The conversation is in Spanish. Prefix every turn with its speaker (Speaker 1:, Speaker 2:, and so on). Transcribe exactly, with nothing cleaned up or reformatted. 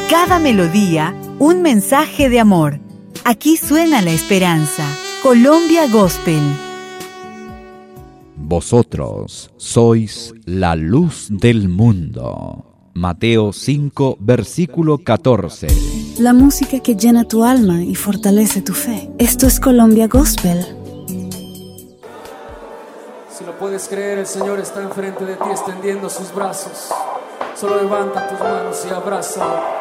Speaker 1: Cada melodía, un mensaje de amor. Aquí suena la esperanza. Colombia Gospel.
Speaker 2: Vosotros sois la luz del mundo. Mateo cinco, versículo catorce.
Speaker 3: La música que llena tu alma y fortalece tu fe. Esto es Colombia Gospel.
Speaker 4: Si lo puedes creer, el Señor está enfrente de ti extendiendo sus brazos. Solo levanta tus manos y abrázalo.